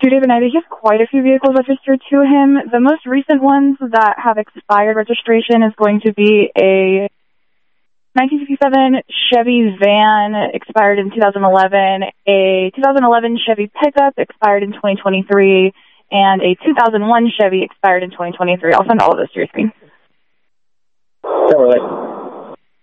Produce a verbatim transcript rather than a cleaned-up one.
to David Knight. He has quite a few vehicles registered to him. The most recent ones that have expired registration is going to be a nineteen sixty-seven Chevy van, expired in two thousand eleven, a two thousand eleven Chevy pickup, expired in twenty twenty-three, and a two thousand one Chevy, expired in twenty twenty-three. I'll send all of those to your screen. Chevrolet.